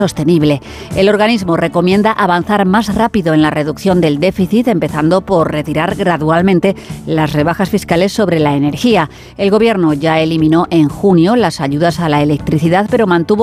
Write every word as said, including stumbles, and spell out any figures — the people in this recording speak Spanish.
sostenible. El organismo recomienda avanzar más rápido en la reducción del déficit, empezando por retirar gradualmente las rebajas fiscales sobre la energía. El Gobierno ya eliminó en junio las ayudas a la electricidad, pero mantuvo